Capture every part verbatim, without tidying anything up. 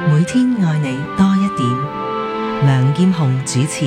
每天愛你多一點。梁劍虹主持。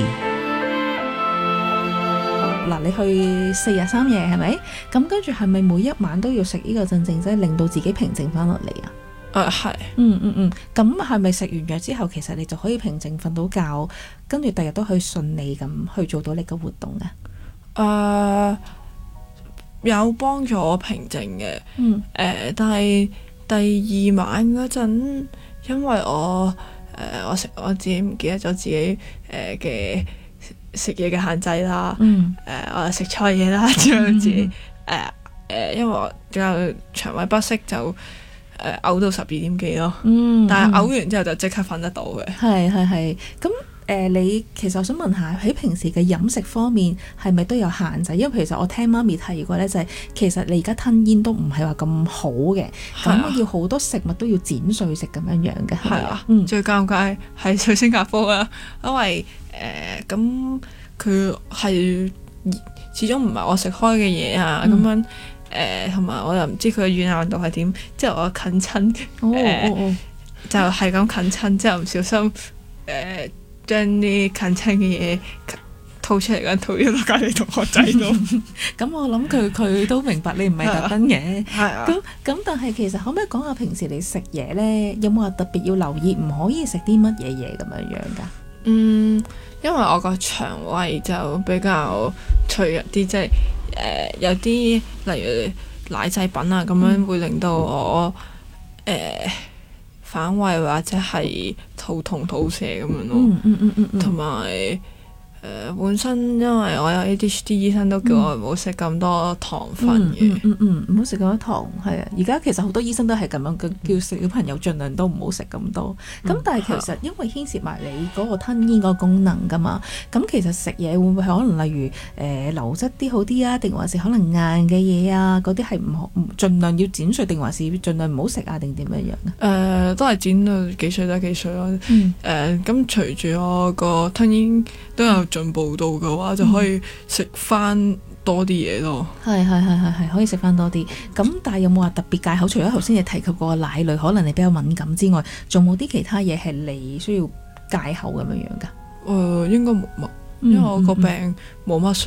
嗱，你去四日三夜係咪？咁跟住係咪每一晚都要食呢個鎮靜劑，令到自己平靜翻落嚟啊？ 誒係、呃， 嗯嗯嗯。咁係咪食完藥之後，其實你就可以平靜瞓到覺，跟住第日都可以順利咁去做到你嘅活動啊？ 誒、呃、有幫助我平靜嘅。 嗯。誒、 呃，但係第二晚嗰陣，因為我誒、呃、我食我自己唔記得咗自己誒嘅食嘢嘅限制啦。 嗯。 誒、呃、我食錯嘢啦，之後自己誒誒、呃呃，因為我比較腸胃不適就誒嘔、呃、到十二點幾咯。 嗯。 但係嘔完之後就即刻瞓得到嘅。 係係係。咁。誒、呃，你其實我想問下喺平時嘅飲食方面係咪都有限制？因為其實我聽媽咪提過咧，就係、是、其實你而家吞煙都唔係話咁好嘅，咁、啊、要好多食物都要剪碎食咁樣樣嘅。係啊，嗯、最尷尬係去新加坡啦，因為誒咁佢係始終唔係我食開嘅嘢啊，咁、嗯、樣誒同埋我又唔知佢嘅軟硬度係點，之後我近親誒、呃哦哦哦、就係咁近親之後唔小心誒。呃將啲近親嘅嘢吐出嚟，咁吐咗落隔離同學仔度。咁我諗佢佢都明白你唔係特登嘅。係啊。咁咁，但係其實可唔可以講下平時你食嘢咧，有冇話特別要留意唔可以食啲乜嘢嘢咁樣樣㗎？嗯，因為我個腸胃就比較脆弱啲，即係誒有啲例如奶製品啊咁樣會令到我誒。呃反胃或者係肚痛肚瀉咁樣咯，嗯嗯嗯嗯，同埋誒本身因為我有 A D H D， 醫生都叫我唔好食咁多糖分嘅，嗯嗯嗯，唔好食咁多糖，係啊，而家其實好多醫生都係咁樣嘅，叫小朋友盡量都唔好食咁多。咁、嗯、但係其實因為牽涉埋你嗰個吞咽嗰個功能噶嘛，咁其實食嘢會唔會係可能例如誒、呃、流質啲好啲啊，定還是可能硬嘅嘢啊，嗰啲係唔好盡量要剪碎，定還是盡量唔好食啊，定點樣樣啊？誒、呃、都係剪到幾碎得幾碎咯。誒咁、嗯呃、隨住我個吞咽都有進步到嘅話，嗯、就可以食翻多啲嘢咯。係係係係係可以食翻多啲。咁但係有冇話特別戒口？除咗頭先你提及過奶類可能你比較敏感之外，仲冇啲其他嘢係你需要戒口咁樣樣㗎？誒、呃、應該冇乜，因為我個病冇乜。